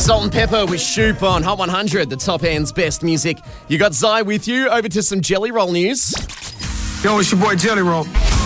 Salt and Pepper with Shoop on Hot 100, the top end's best music. You got Zai with you. Over to some Jelly Roll news. Yo, it's your boy Jelly Roll.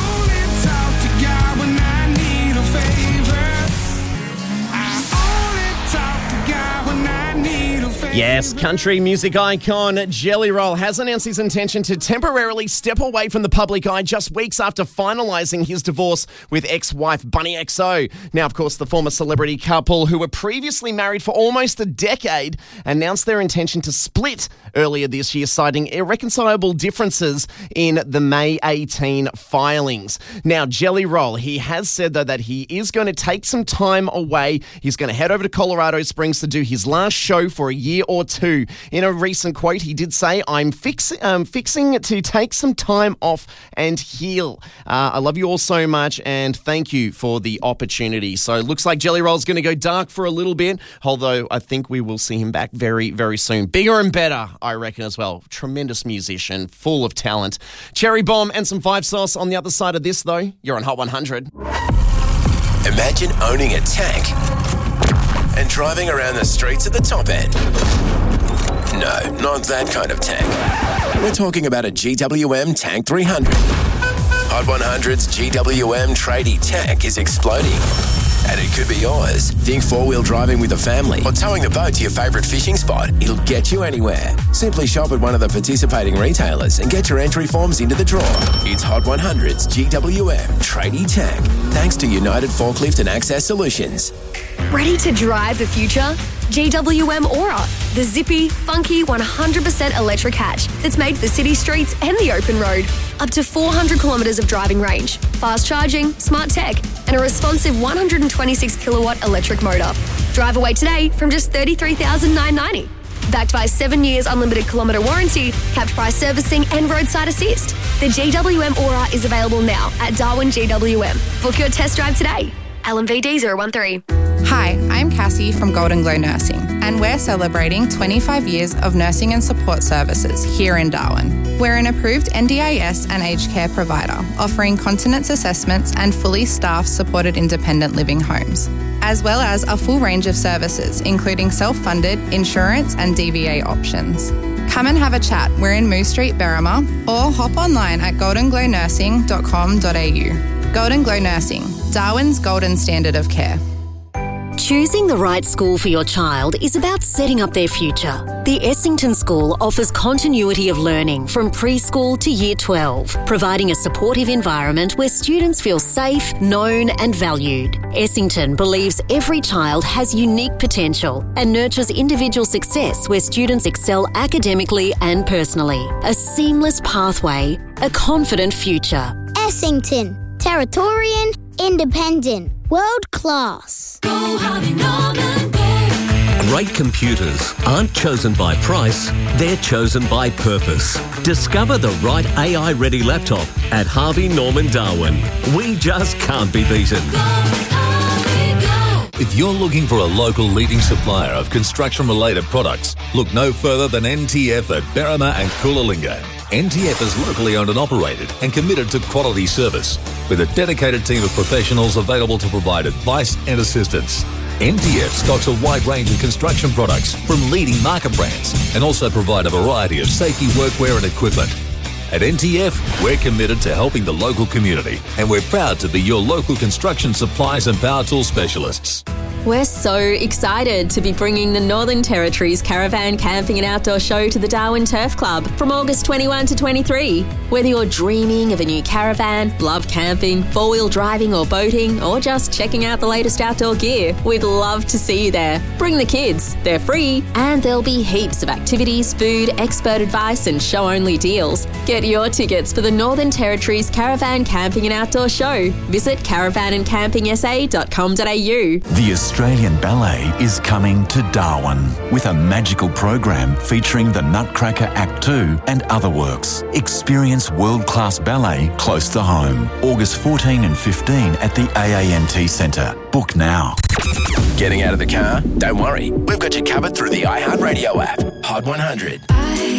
Yes, country music icon Jelly Roll has announced his intention to temporarily step away from the public eye just weeks after finalising his divorce with ex-wife Bunny XO. Now, of course, the former celebrity couple, who were previously married for almost a decade, announced their intention to split earlier this year, citing irreconcilable differences in the May 18 filings. Now, Jelly Roll, he has said, though, that he is going to take some time away. He's going to head over to Colorado Springs to do his last show for a year or two. In a recent quote, he did say, I'm fixing to take some time off and heal. I love you all so much and thank you for the opportunity. So it looks like Jelly Roll's going to go dark for a little bit, although I think we will see him back very, very soon. Bigger and better, I reckon, as well. Tremendous musician, full of talent. Cherry Bomb and some Five Sauce on the other side of this, though. You're on Hot 100. Imagine owning a tank and driving around the streets at the top end. No, not that kind of tank. We're talking about a GWM Tank 300. Hot 100's GWM tradie tank is exploding. And it could be yours. Think four-wheel driving with a family or towing the boat to your favourite fishing spot. It'll get you anywhere. Simply shop at one of the participating retailers and get your entry forms into the draw. It's Hot 100's GWM Tradie Tank, thanks to United Forklift and Access Solutions. Ready to drive the future? GWM Aura, the zippy, funky 100% electric hatch that's made for city streets and the open road. Up to 400 kilometres of driving range, fast charging, smart tech, and a responsive 126 kilowatt electric motor. Drive away today from just $33,990. Backed by 7 years unlimited kilometre warranty, capped price servicing and roadside assist. The GWM Aura is available now at Darwin GWM. Book your test drive today. LMVD 013. Hi, I'm Cassie from Golden Glow Nursing, and we're celebrating 25 years of nursing and support services here in Darwin. We're an approved NDIS and aged care provider, offering continence assessments and fully staffed supported independent living homes, as well as a full range of services, including self-funded, insurance and DVA options. Come and have a chat. We're in Moose Street, Berrima, or hop online at goldenglow.nursing.com.au. Golden Glow Nursing, Darwin's golden standard of care. Choosing the right school for your child is about setting up their future. The Essington School offers continuity of learning from preschool to year 12, providing a supportive environment where students feel safe, known and valued. Essington believes every child has unique potential and nurtures individual success where students excel academically and personally. A seamless pathway, a confident future. Essington, Territorian, independent, world class. Go Harvey Norman, go. Great computers aren't chosen by price, they're chosen by purpose. Discover the right AI-ready laptop at Harvey Norman Darwin. We just can't be beaten. Go Harvey, go. If you're looking for a local leading supplier of construction-related products, look no further than NTF at Berrima and Coolangatta. NTF is locally owned and operated and committed to quality service, with a dedicated team of professionals available to provide advice and assistance. NTF stocks a wide range of construction products from leading market brands and also provide a variety of safety workwear and equipment. At NTF, we're committed to helping the local community, and we're proud to be your local construction supplies and power tool specialists. We're so excited to be bringing the Northern Territory's Caravan Camping and Outdoor Show to the Darwin Turf Club from August 21 to 23. Whether you're dreaming of a new caravan, love camping, four-wheel driving or boating, or just checking out the latest outdoor gear, we'd love to see you there. Bring the kids, they're free, and there'll be heaps of activities, food, expert advice and show-only deals. Get your tickets for the Northern Territory's Caravan Camping and Outdoor Show. Visit caravanandcampingsa.com.au. The Australian Ballet is coming to Darwin with a magical program featuring the Nutcracker Act 2 and other works. Experience world-class ballet close to home. August 14 and 15 at the AANT Centre. Book now. Getting out of the car? Don't worry. We've got you covered through the iHeartRadio app. Hot 100.